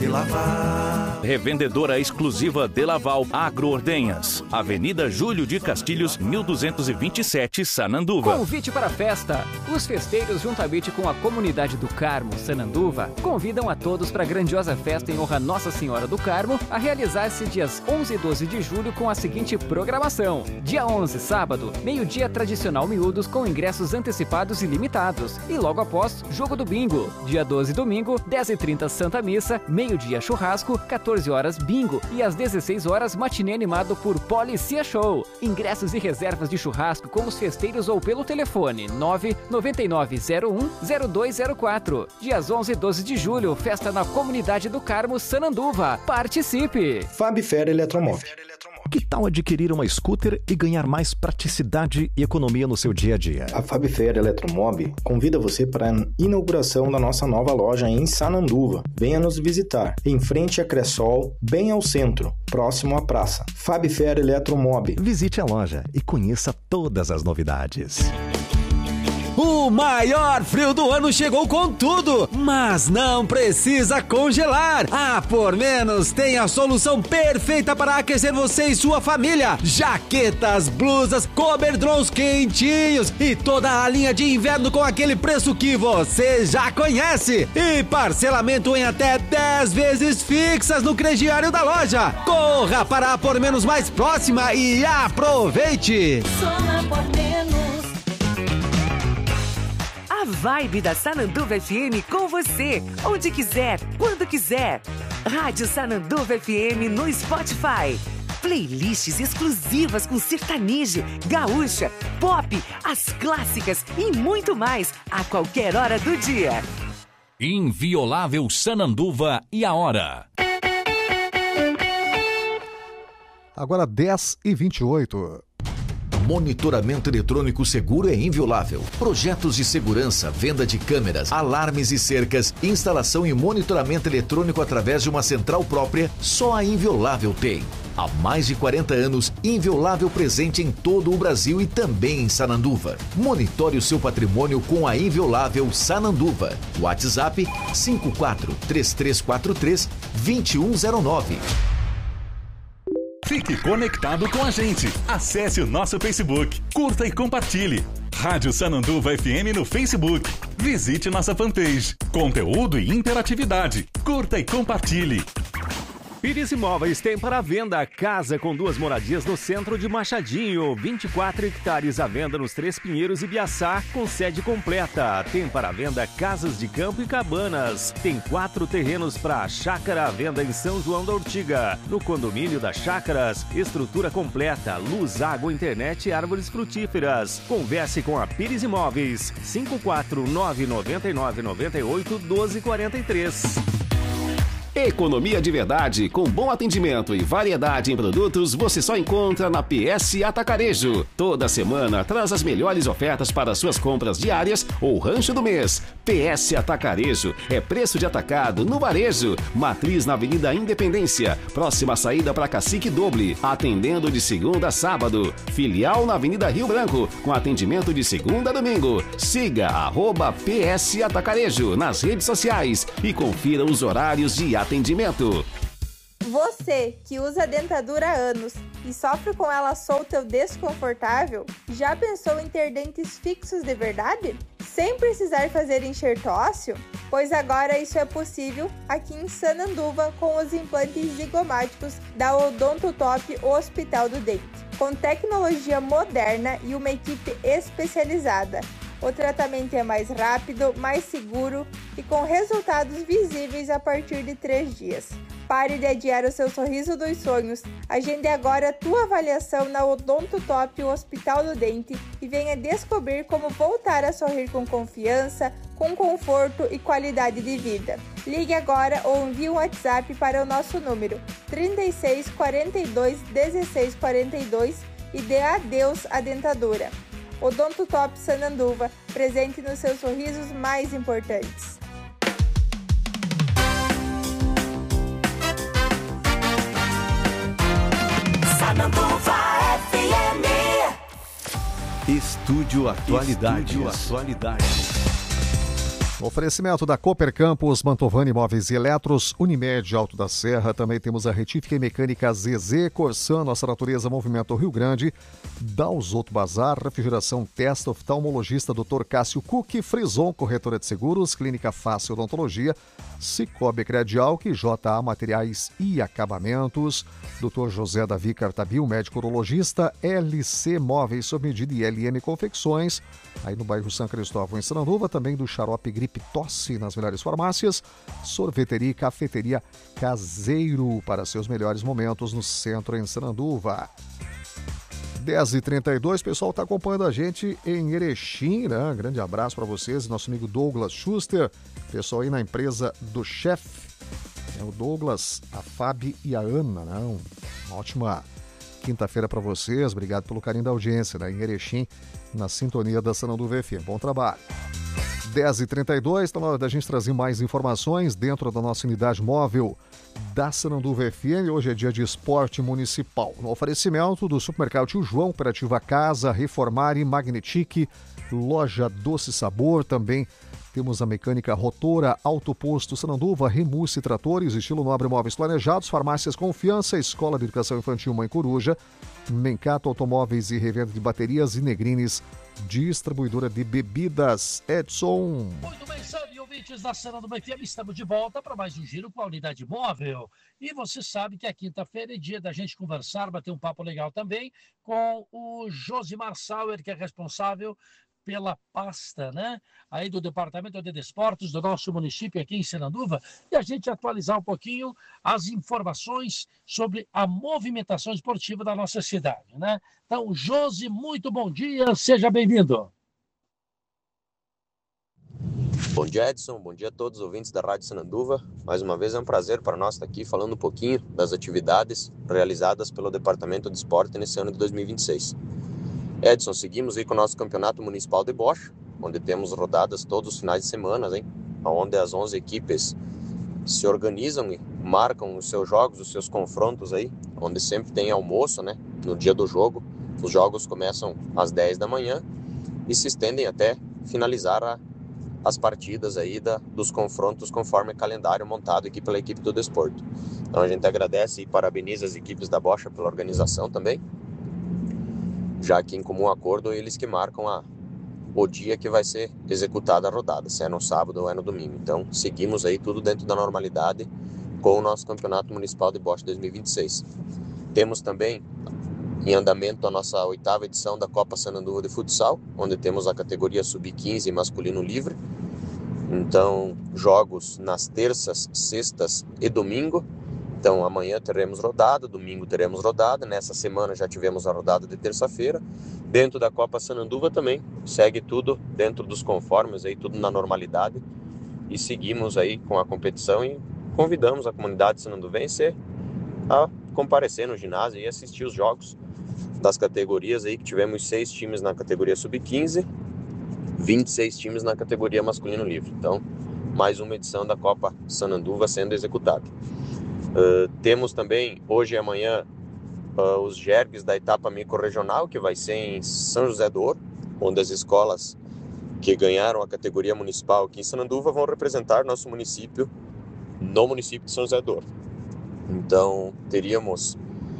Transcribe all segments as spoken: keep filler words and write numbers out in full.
Laval. Revendedora exclusiva De Laval Agroordenhas. Avenida Júlio de Castilhos, mil duzentos e vinte e sete, Sananduva. Convite para a festa. Os festeiros, juntamente com a comunidade do Carmo, Sananduva, convidam a todos para a grandiosa festa em honra a Nossa Senhora do Carmo, a realizar-se dias onze e doze de julho com a seguinte programação. Dia onze, sábado, meio-dia tradicional miúdos com ingressos antecipados e limitados. E logo após, jogo do bingo. Dia doze, domingo, dez e trinta, Santa Missa, meio-dia churrasco, quatorze horas bingo e às dezesseis horas matinê animado por Policia Show. Ingressos e reservas de churrasco com os festeiros ou pelo telefone nove nove nove zero um zero dois zero quatro. Dias onze e doze de julho, festa na comunidade do Carmo, Sananduva. Participe! Fabifer Eletromóvel. Que tal adquirir uma scooter e ganhar mais praticidade e economia no seu dia a dia? A Fabifer Eletromob convida você para a inauguração da nossa nova loja em Sananduva. Venha nos visitar, em frente a Cressol, bem ao centro, próximo à praça. Fabifer Eletromob. Visite a loja e conheça todas as novidades. O maior frio do ano chegou com tudo, mas não precisa congelar. A Por Menos tem a solução perfeita para aquecer você e sua família. Jaquetas, blusas, coberdrons quentinhos e toda a linha de inverno com aquele preço que você já conhece. E parcelamento em até dez vezes fixas no crediário da loja. Corra para a Por Menos mais próxima e aproveite. Só na Por Menos. A vibe da Sananduva F M com você, onde quiser, quando quiser. Rádio Sananduva F M no Spotify. Playlists exclusivas com sertanejo, gaúcha, pop, as clássicas e muito mais a qualquer hora do dia. Inviolável Sananduva e a hora. Agora dez e vinte e oito. Monitoramento eletrônico seguro é inviolável. Projetos de segurança, venda de câmeras, alarmes e cercas, instalação e monitoramento eletrônico através de uma central própria, só a Inviolável tem. Há mais de quarenta anos, Inviolável presente em todo o Brasil e também em Sananduva. Monitore o seu patrimônio com a Inviolável Sananduva. WhatsApp cinco quatro três três quatro três dois um zero nove. Fique conectado com a gente. Acesse o nosso Facebook, curta e compartilhe. Rádio Sananduva F M no Facebook. Visite nossa fanpage. Conteúdo e interatividade. Curta e compartilhe. Pires Imóveis tem para venda casa com duas moradias no centro de Machadinho, vinte e quatro hectares à venda nos Três Pinheiros e Biaçá, com sede completa. Tem para venda casas de campo e cabanas. Tem quatro terrenos para chácara à venda em São João da Ortiga. No condomínio das chácaras, estrutura completa, luz, água, internet e árvores frutíferas. Converse com a Pires Imóveis, cinco quatro nove nove nove nove oito um dois quatro três. Economia de verdade, com bom atendimento e variedade em produtos, você só encontra na P S Atacarejo. Toda semana traz as melhores ofertas para suas compras diárias ou rancho do mês. P S Atacarejo é preço de atacado no varejo. Matriz na Avenida Independência, próxima saída para Cacique Doble, atendendo de segunda a sábado. Filial na Avenida Rio Branco, com atendimento de segunda a domingo. Siga arroba P S Atacarejo nas redes sociais e confira os horários de atendimento. Atendimento. Você que usa dentadura há anos e sofre com ela solta ou desconfortável, já pensou em ter dentes fixos de verdade? Sem precisar fazer enxerto ósseo? Pois agora isso é possível aqui em Sananduva com os implantes zigomáticos da Odontotop Hospital do Dente. Com tecnologia moderna e uma equipe especializada. O tratamento é mais rápido, mais seguro e com resultados visíveis a partir de três dias. Pare de adiar o seu sorriso dos sonhos. Agende agora a tua avaliação na Odontotop Hospital do Dente e venha descobrir como voltar a sorrir com confiança, com conforto e qualidade de vida. Ligue agora ou envie um WhatsApp para o nosso número trinta e seis, quarenta e dois, dezesseis, quarenta e dois e dê adeus à dentadura. Odontotop Sananduva, presente nos seus sorrisos mais importantes. Sananduva F M. Estúdio Atualidades. Estúdio Atualidades. Oferecimento da Cooper Campus, Mantovani Imóveis e Eletros, Unimed Alto da Serra. Também temos a Retífica e Mecânica Z Z, Corsan, Nossa Natureza, Movimento Rio Grande, Dalzoto Bazar, Refrigeração Testa, Oftalmologista doutor Cássio Cook, Frison, Corretora de Seguros, Clínica Fácil Odontologia, Cicobi Credial, J A Materiais e Acabamentos, doutor José Davi Cartabil, médico urologista, L C Móveis sob medida e L M Confecções, aí no bairro São Cristóvão, em Sananduva, também do Xarope Gripe Tosse nas melhores farmácias, sorveteria e cafeteria Caseiro para seus melhores momentos no centro em Sananduva. dez e trinta e dois, o pessoal está acompanhando a gente em Erechim, né? Grande abraço para vocês, nosso amigo Douglas Schuster, pessoal aí na empresa do chefe, é o Douglas, a Fábio e a Ana, né? Uma ótima quinta-feira para vocês, obrigado pelo carinho da audiência, né? Em Erechim, na sintonia da Sananduva F M, bom trabalho. dez e trinta e dois, está na hora da gente trazer mais informações dentro da nossa unidade móvel da Sananduva F M. Hoje é dia de esporte municipal. No oferecimento do Supermercado Tio João, Operativa Casa, Reformare, Magnetic, Loja Doce Sabor, também temos a Mecânica Rotora, Autoposto Sananduva, Remusse Tratores, Estilo Nobre Móveis Planejados, Farmácias Confiança, Escola de Educação Infantil Mãe Coruja, Mencato Automóveis e Revenda de Baterias e Negrines, distribuidora de bebidas. Edson. Muito bem, salve ouvintes da Sananduva F M, estamos de volta para mais um giro com a unidade móvel. E você sabe que a quinta-feira é dia da gente conversar, bater um papo legal também com o Josimar Sauer, que é responsável pela pasta, né, aí do Departamento de Desportos do nosso município aqui em Sananduva, e a gente atualizar um pouquinho as informações sobre a movimentação esportiva da nossa cidade, né? Então, Josi, muito bom dia, seja bem-vindo. Bom dia, Edson, bom dia a todos os ouvintes da Rádio Sananduva. Mais uma vez é um prazer para nós estar aqui falando um pouquinho das atividades realizadas pelo Departamento de Esporte nesse ano de dois mil e vinte e seis. Edson, seguimos aí com o nosso Campeonato Municipal de Bocha, onde temos rodadas todos os finais de semana, hein? Onde as onze equipes se organizam e marcam os seus jogos, os seus confrontos aí, onde sempre tem almoço, né? No dia do jogo, os jogos começam às dez da manhã e se estendem até finalizar a, as partidas aí da, dos confrontos conforme o calendário montado aqui pela equipe do desporto. Então a gente agradece e parabeniza as equipes da Bocha pela organização também, já que em comum acordo eles que marcam a, o dia que vai ser executada a rodada, se é no sábado ou é no domingo. Então seguimos aí tudo dentro da normalidade com o nosso Campeonato Municipal de Bocha dois mil e vinte e seis. Temos também em andamento a nossa oitava edição da Copa Sananduva de Futsal, onde temos a categoria sub quinze masculino livre. Então jogos nas terças, sextas e domingo. Então amanhã teremos rodada, domingo teremos rodada, nessa semana já tivemos a rodada de terça-feira. Dentro da Copa Sananduva também segue tudo dentro dos conformes, aí, tudo na normalidade. E seguimos aí com a competição e convidamos a comunidade sananduvense a comparecer no ginásio e assistir os jogos das categorias aí, que tivemos seis times na categoria sub quinze, vinte e seis times na categoria masculino livre. Então, mais uma edição da Copa Sananduva sendo executada. Uh, temos também, hoje e amanhã, uh, os Jergues da etapa microrregional, que vai ser em São José do Ouro, onde as escolas que ganharam a categoria municipal aqui em Sananduva vão representar nosso município no município de São José do Ouro. Então, teríamos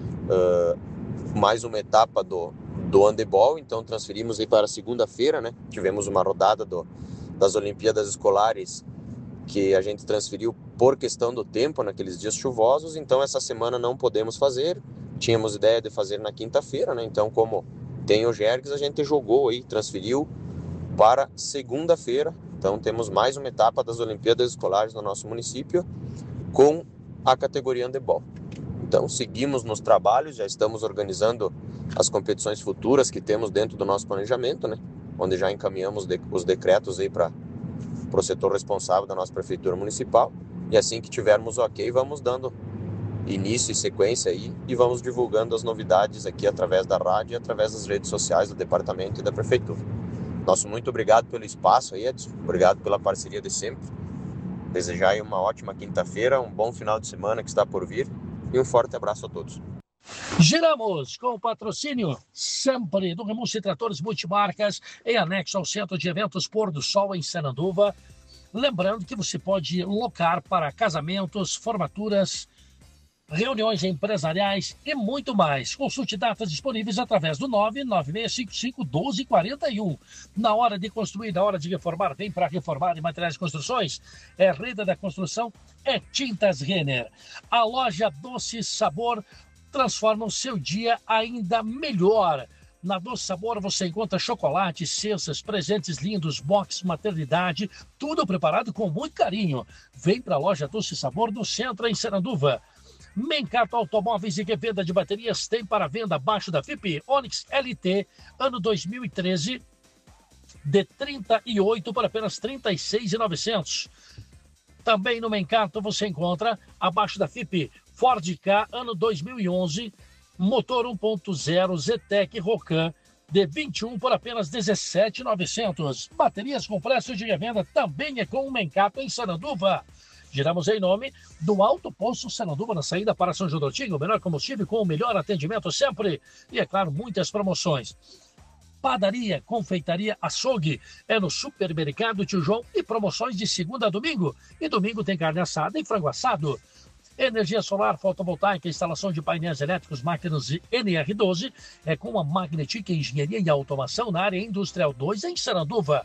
uh, mais uma etapa do, do handebol, então transferimos aí para segunda-feira, né? Tivemos uma rodada do, das Olimpíadas Escolares que a gente transferiu por questão do tempo naqueles dias chuvosos, então essa semana não podemos fazer, tínhamos ideia de fazer na quinta-feira, né? Então como tem o Jergues, a gente jogou aí, transferiu para segunda-feira, então temos mais uma etapa das Olimpíadas Escolares no nosso município com a categoria handebol. Então seguimos nos trabalhos, já estamos organizando as competições futuras que temos dentro do nosso planejamento, né? Onde já encaminhamos de, os decretos aí para para o setor responsável da nossa Prefeitura Municipal, e assim que tivermos ok, vamos dando início e sequência aí, e vamos divulgando as novidades aqui através da rádio e através das redes sociais do Departamento e da Prefeitura. Nosso muito obrigado pelo espaço aí, Edson, obrigado pela parceria de sempre, desejar aí uma ótima quinta-feira, um bom final de semana que está por vir, e um forte abraço a todos. Giramos com o patrocínio sempre do Remusse Tratores Multimarcas, em anexo ao Centro de Eventos Pôr do Sol em Sananduva. Lembrando que você pode locar para casamentos, formaturas, reuniões empresariais e muito mais. Consulte datas disponíveis através do nove nove seis cinco cinco um dois quatro um. Na hora de construir, na hora de reformar, vem para reformar em materiais de construções. É Rede da Construção, é Tintas Renner. A loja Doce Sabor transforma o seu dia ainda melhor. Na Doce Sabor você encontra chocolate, cestas, presentes lindos, box, maternidade, tudo preparado com muito carinho. Vem para a loja Doce Sabor no centro, em Sananduva. Mencato Automóveis e Revenda de Baterias tem para venda abaixo da F I P Onix L T, ano dois mil e treze, de trinta e oito por apenas trinta e seis mil e novecentos. Também no Mencato você encontra abaixo da F I P Ford Ka, ano dois mil e onze, motor um ponto zero Zetec Rocan, de vinte e um por apenas dezessete mil e novecentos. Baterias com preço de revenda também é com o Mencato em Sananduva. Giramos em nome do Alto Posto Sananduva, na saída para São João do Ortinho, o melhor combustível com o melhor atendimento sempre. E, é claro, muitas promoções. Padaria, confeitaria, açougue é no Supermercado Tio João e promoções de segunda a domingo. E domingo tem carne assada e frango assado. Energia solar, fotovoltaica, instalação de painéis elétricos, máquinas N R doze é com a Magnetic Engenharia e Automação na área Industrial dois em Sananduva.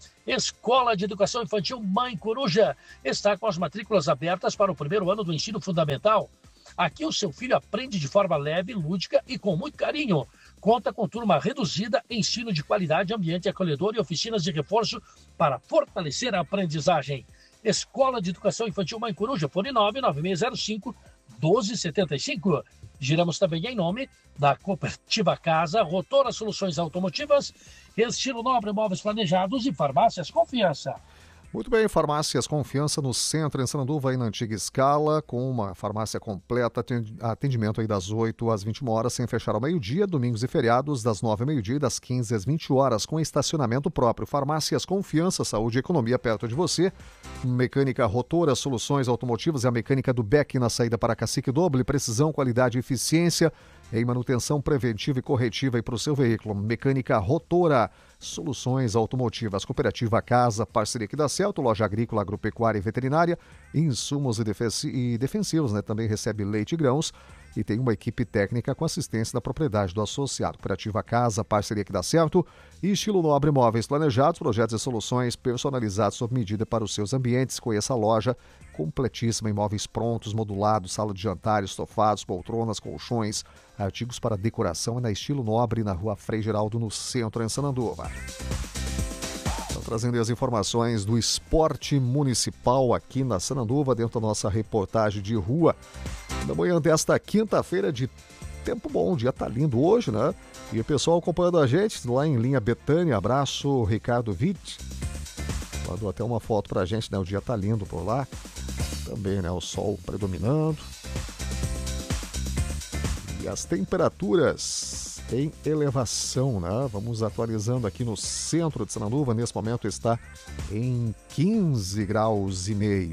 Escola de Educação Infantil Mãe Coruja está com as matrículas abertas para o primeiro ano do ensino fundamental. Aqui o seu filho aprende de forma leve, lúdica e com muito carinho. Conta com turma reduzida, ensino de qualidade, ambiente acolhedor e oficinas de reforço para fortalecer a aprendizagem. Escola de Educação Infantil Mãe Coruja, fone nove nove seis zero cinco um dois sete cinco. Giramos também em nome da Cooperativa Casa, Rotora Soluções Automotivas, Estilo Nobre Móveis Planejados e Farmácias Confiança. Muito bem, Farmácias Confiança no centro, em Sananduva, aí na antiga escala, com uma farmácia completa, atendimento aí das oito às vinte e uma horas, sem fechar ao meio-dia, domingos e feriados, das nove ao meio-dia e das quinze às vinte horas, com estacionamento próprio. Farmácias Confiança, saúde e economia perto de você. Mecânica Rotora, soluções automotivas e a mecânica do Beck na saída para Cacique Doble, precisão, qualidade e eficiência em manutenção preventiva e corretiva para o seu veículo. Mecânica Rotora, soluções automotivas. Cooperativa Casa, parceria aqui da Celto, loja agrícola, agropecuária e veterinária, insumos e, defensi- e defensivos, né? Também recebe leite e grãos e tem uma equipe técnica com assistência da propriedade do associado. Cooperativa Casa, parceria aqui da Celto e Estilo Nobre Móveis Planejados, projetos e soluções personalizados sob medida para os seus ambientes. Conheça a loja completíssima, imóveis prontos, modulados, sala de jantar, estofados, poltronas, colchões, artigos para decoração, é na Estilo Nobre, na Rua Frei Geraldo, no centro, em Sananduva. Estão trazendo as informações do esporte municipal aqui na Sananduva, dentro da nossa reportagem de rua. Na manhã desta quinta-feira de tempo bom, o dia tá lindo hoje, né? E o pessoal acompanhando a gente lá em linha Betânia, abraço, Ricardo Witt. Mandou até uma foto pra gente, né? O dia tá lindo por lá. Também, né? O sol predominando. E as temperaturas em elevação, né? Vamos atualizando aqui no centro de Sananduva. Nesse momento está em quinze graus e meio.